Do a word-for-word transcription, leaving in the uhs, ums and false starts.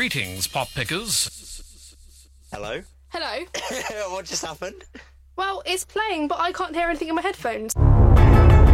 Greetings, pop pickers. Hello? Hello. What just happened? Well, it's playing, but I can't hear anything in my headphones.